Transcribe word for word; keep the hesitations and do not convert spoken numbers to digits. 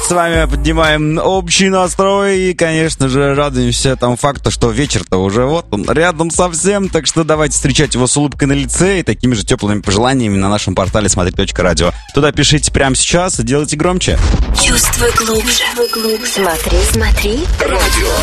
с вами поднимаем общий настрой и, конечно же, радуемся тому факту, что вечер-то уже вот он рядом совсем, так что давайте встречать его с улыбкой на лице и такими же теплыми пожеланиями на нашем портале смотри точка радио. Туда пишите прямо сейчас и делайте громче. Чувствуй глубже. Смотри, смотри. Радио.